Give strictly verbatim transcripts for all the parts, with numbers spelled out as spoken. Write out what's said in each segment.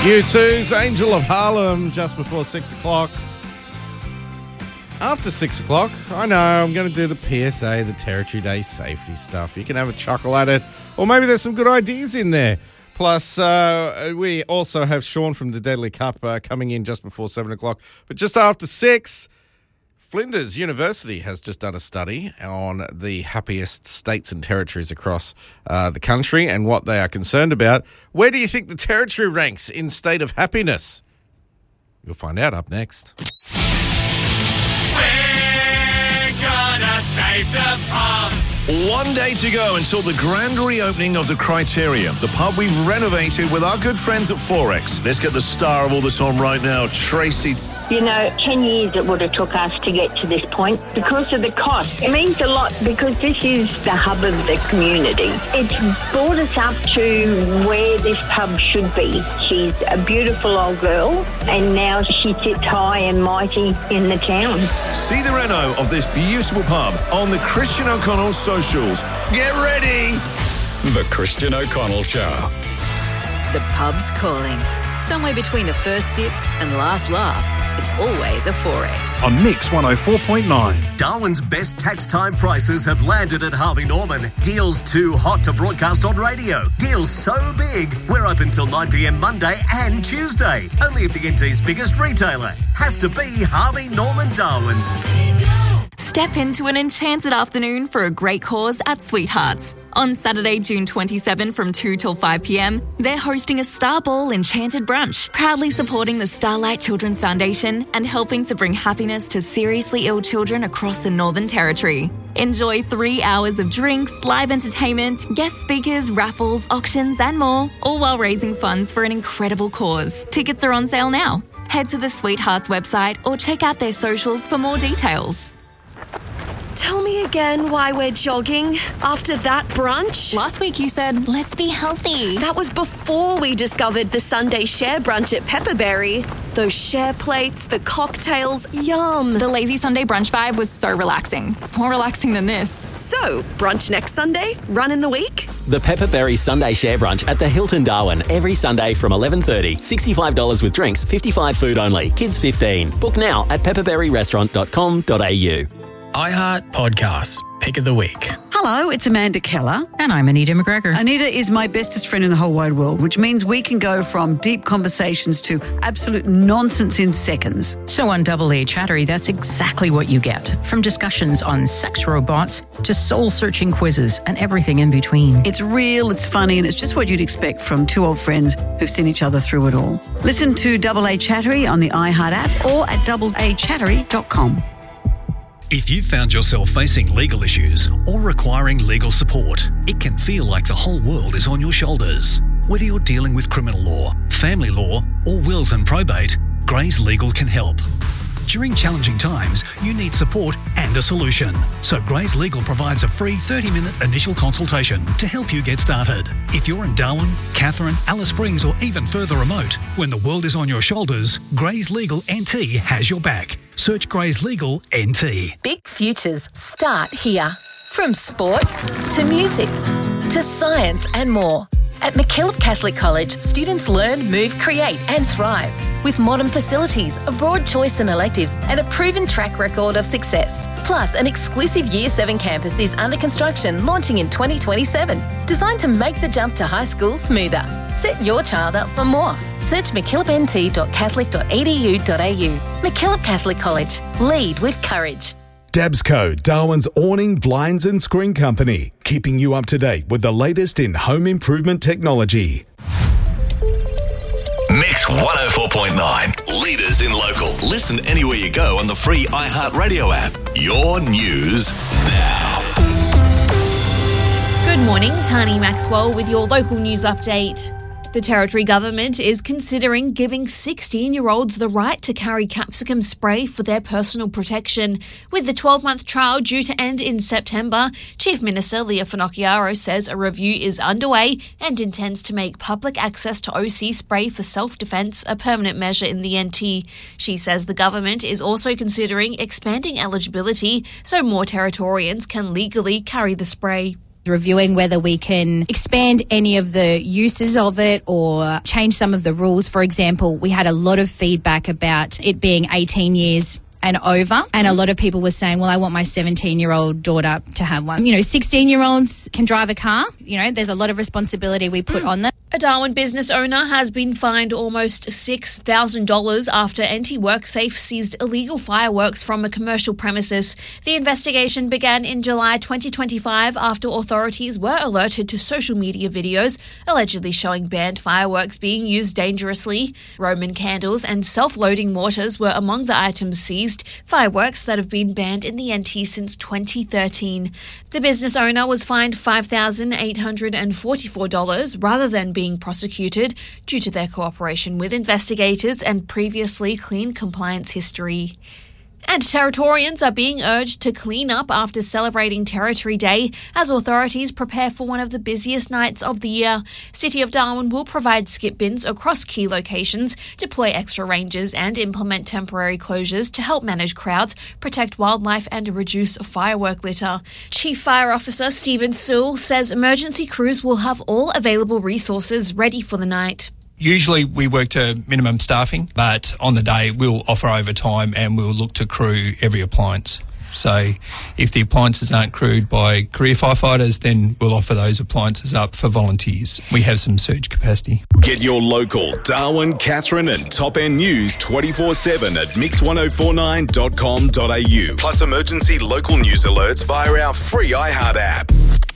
U two's Angel of Harlem just before six o'clock. After six o'clock, I know I'm going to do the P S A, the Territory Day safety stuff. You can have a chuckle at it, or maybe there's some good ideas in there. Plus, uh, we also have Sean from the Deadly Cup uh, coming in just before seven o'clock. But just after six, Flinders University has just done a study on the happiest states and territories across uh, the country and what they are concerned about. Where do you think the territory ranks in state of happiness? You'll find out up next. We're gonna save the pub. One day to go until the grand reopening of the Criterium, the pub we've renovated with our good friends at Forex. Let's get the star of all this on right now, Tracy. You know, ten years it would have took us to get to this point because of the cost. It means a lot because this is the hub of the community. It's brought us up to where this pub should be. She's a beautiful old girl and now she sits high and mighty in the town. See the reno of this beautiful pub on the Christian O'Connell socials. Get ready! The Christian O'Connell Show. The pub's calling. Somewhere between the first sip and last laugh, it's always a Forex. On Mix one oh four point nine. Darwin's best tax time prices have landed at Harvey Norman. Deals too hot to broadcast on radio. Deals so big, we're open till nine p.m. Monday and Tuesday. Only at the N T's biggest retailer. Has to be Harvey Norman Darwin. Step into an enchanted afternoon for a great cause at Sweethearts. On Saturday, June twenty-seventh from two till five p.m, they're hosting a Star Ball Enchanted Brunch, proudly supporting the Starlight Children's Foundation and helping to bring happiness to seriously ill children across the Northern Territory. Enjoy three hours of drinks, live entertainment, guest speakers, raffles, auctions and more, all while raising funds for an incredible cause. Tickets are on sale now. Head to the Sweethearts website or check out their socials for more details. Tell me again why we're jogging after that brunch. Last week you said, let's be healthy. That was before we discovered the Sunday share brunch at Pepperberry. Those share plates, the cocktails, yum. The lazy Sunday brunch vibe was so relaxing. More relaxing than this. So, brunch next Sunday? Run in the week? The Pepperberry Sunday share brunch at the Hilton Darwin every Sunday from eleven thirty. sixty-five dollars with drinks, fifty-five food only. Kids fifteen. Book now at pepperberry restaurant dot com dot a u. iHeart Podcasts, Pick of the Week. Hello, it's Amanda Keller. And I'm Anita McGregor. Anita is my bestest friend in the whole wide world, which means we can go from deep conversations to absolute nonsense in seconds. So on Double A Chattery, that's exactly what you get. From discussions on sex robots to soul-searching quizzes and everything in between. It's real, it's funny, and it's just what you'd expect from two old friends who've seen each other through it all. Listen to Double A Chattery on the iHeart app or at double a chattery dot com. If you've found yourself facing legal issues or requiring legal support, it can feel like the whole world is on your shoulders. Whether you're dealing with criminal law, family law, or wills and probate, Grays Legal can help. During challenging times, you need support and a solution. So Grays Legal provides a free thirty-minute initial consultation to help you get started. If you're in Darwin, Katherine, Alice Springs, or even further remote, when the world is on your shoulders, Grays Legal N T has your back. Search Grays Legal N T. Big futures start here. From sport to music to science and more. At MacKillop Catholic College, students learn, move, create and thrive. With modern facilities, a broad choice in electives and a proven track record of success. Plus, an exclusive Year seven campus is under construction, launching in twenty twenty-seven. Designed to make the jump to high school smoother. Set your child up for more. Search mackillop n t dot catholic dot e d u dot a u. MacKillop Catholic College. Lead with courage. Dabsco, Darwin's awning, blinds and screen company, keeping you up to date with the latest in home improvement technology. Mix one oh four point nine. Leaders in local. Listen anywhere you go on the free iHeartRadio app. Your news now. Good morning, Tani Maxwell with your local news update. The Territory Government is considering giving sixteen-year-olds the right to carry capsicum spray for their personal protection. With the twelve-month trial due to end in September, Chief Minister Leah Finocchiaro says a review is underway and intends to make public access to O C spray for self-defence a permanent measure in the N T. She says the government is also considering expanding eligibility so more Territorians can legally carry the spray. reviewing whether we can expand any of the uses of it or change some of the rules. For example, we had a lot of feedback about it being eighteen years and over, and a lot of people were saying, well, I want my seventeen-year-old daughter to have one. You know, sixteen-year-olds can drive a car. You know, there's a lot of responsibility we put on them. A Darwin business owner has been fined almost six thousand dollars after N T WorkSafe seized illegal fireworks from a commercial premises. The investigation began in July twenty twenty-five after authorities were alerted to social media videos allegedly showing banned fireworks being used dangerously. Roman candles and self-loading mortars were among the items seized, fireworks that have been banned in the N T since twenty thirteen. The business owner was fined five thousand eight hundred forty-four dollars rather than being prosecuted due to their cooperation with investigators and previously clean compliance history. And Territorians are being urged to clean up after celebrating Territory Day as authorities prepare for one of the busiest nights of the year. City of Darwin will provide skip bins across key locations, deploy extra rangers and implement temporary closures to help manage crowds, protect wildlife and reduce firework litter. Chief Fire Officer Stephen Sewell says emergency crews will have all available resources ready for the night. Usually we work to minimum staffing, but on the day we'll offer overtime and we'll look to crew every appliance. So if the appliances aren't crewed by career firefighters, then we'll offer those appliances up for volunteers. We have some surge capacity. Get your local Darwin, Katherine and Top End news twenty-four seven at mix ten forty-nine dot com dot a u. Plus emergency local news alerts via our free iHeart app.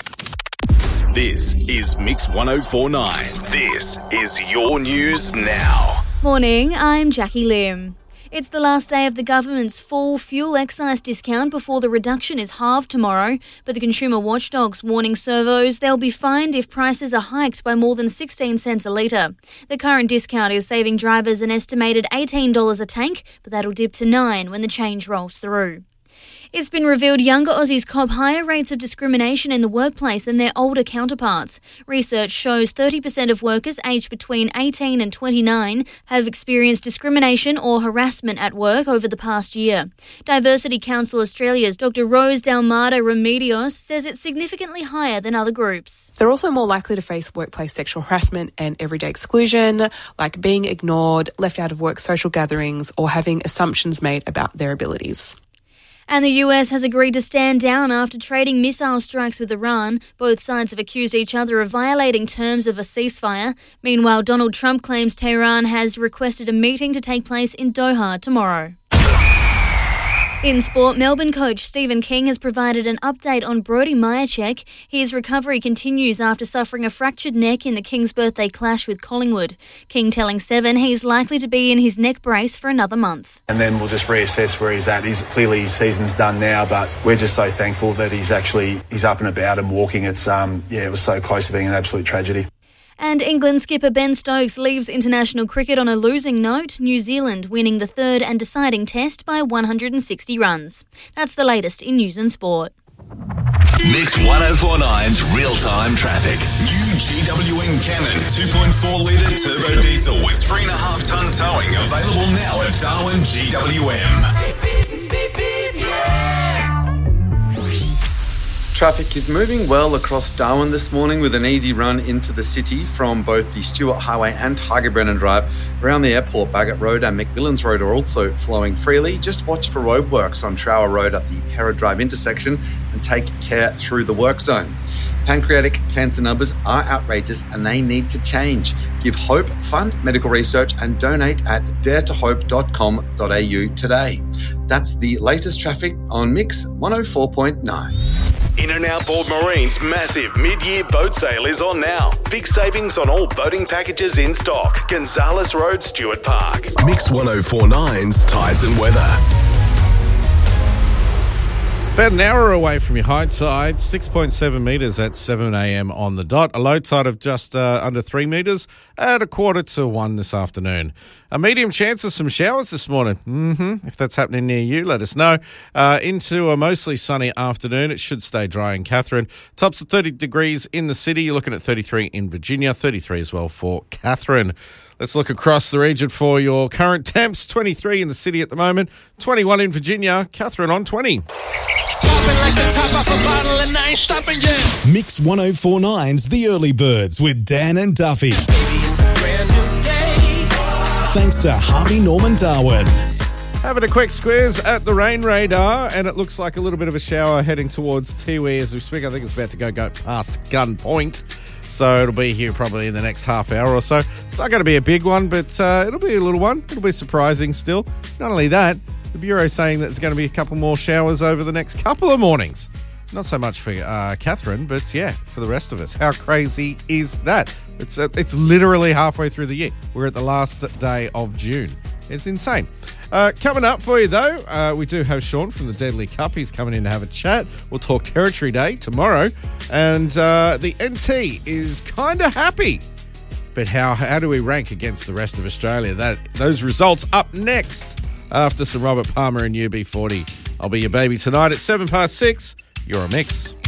This is Mix ten forty-nine. This is your news now. Morning, I'm Jackie Lim. It's the last day of the government's full fuel excise discount before the reduction is halved tomorrow, but the consumer watchdog's warning servos they'll be fined if prices are hiked by more than sixteen cents a litre. The current discount is saving drivers an estimated eighteen dollars a tank, but that'll dip to nine dollars when the change rolls through. It's been revealed younger Aussies cop higher rates of discrimination in the workplace than their older counterparts. Research shows thirty percent of workers aged between eighteen and twenty-nine have experienced discrimination or harassment at work over the past year. Diversity Council Australia's Doctor Rose Dalmada Remedios says it's significantly higher than other groups. They're also more likely to face workplace sexual harassment and everyday exclusion, like being ignored, left out of work social gatherings, or having assumptions made about their abilities. And the U S has agreed to stand down after trading missile strikes with Iran. Both sides have accused each other of violating terms of a ceasefire. Meanwhile, Donald Trump claims Tehran has requested a meeting to take place in Doha tomorrow. In sport, Melbourne coach Stephen King has provided an update on Brody Mihocek. His recovery continues after suffering a fractured neck in the King's birthday clash with Collingwood. King telling Seven he's likely to be in his neck brace for another month. And then we'll just reassess where he's at. He's clearly his season's done now, but we're just so thankful that he's actually he's up and about and walking. It's um yeah, it was so close to being an absolute tragedy. And England skipper Ben Stokes leaves international cricket on a losing note, New Zealand winning the third and deciding test by one hundred sixty runs. That's the latest in news and sport. Mix ten forty-nine's real-time traffic. New G W N Cannon two point four litre turbo diesel with three point five tonne towing available now at Darwin G W M. Traffic is moving well across Darwin this morning with an easy run into the city from both the Stewart Highway and Tiger Brennan Drive. Around the airport, Bagot Road and McMillans Road are also flowing freely. Just watch for roadworks on Trower Road at the Para Drive intersection and take care through the work zone. Pancreatic cancer numbers are outrageous and they need to change. Give hope, fund medical research and donate at dare to hope dot com dot a u today. That's the latest traffic on Mix one oh four point nine. In and Outboard Marine's massive mid-year boat sale is on now. Big savings on all boating packages in stock. Gonzales Road, Stewart Park. Mix ten forty-nine's Tides and Weather. About an hour away from your high tide, six point seven metres at seven a.m. on the dot. A low tide of just uh, under three metres at a quarter to one this afternoon. A medium chance of some showers this morning. Mm-hmm. If that's happening near you, let us know. Uh, into a mostly sunny afternoon. It should stay dry in Katherine. Tops of thirty degrees in the city. You're looking at thirty-three in Virginia, thirty-three as well for Katherine. Let's look across the region for your current temps. twenty-three in the city at the moment, twenty-one in Virginia. Catherine on twenty. Like the top off a bottle and I ain't stopping yet. Mix one oh four nine's The Early Birds with Dan and Duffy. Baby, it's a brand new day. Thanks to Harvey Norman Darwin. Having a quick squiz at the rain radar, and it looks like a little bit of a shower heading towards Tiwi as we speak. I think it's about to go, go past Gun Point. So it'll be here probably in the next half hour or so. It's not going to be a big one, but uh, it'll be a little one. It'll be surprising still. Not only that, the Bureau is saying that there's going to be a couple more showers over the next couple of mornings. Not so much for uh, Catherine, but yeah, for the rest of us. How crazy is that? It's uh, it's literally halfway through the year. We're at the last day of June. It's insane. Uh, coming up for you, though, uh, we do have Sean from the Deadly Cup. He's coming in to have a chat. We'll talk Territory Day tomorrow. And uh, the N T is kind of happy. But how how do we rank against the rest of Australia? That Those results up next after some Robert Palmer and U B forty. I'll be your baby tonight at seven past six. You're a mix.